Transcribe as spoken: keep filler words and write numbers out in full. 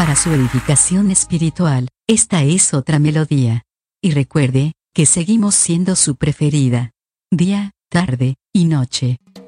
para su edificación espiritual, esta es otra melodía. Y recuerde, que seguimos siendo su preferida. Día, tarde y noche.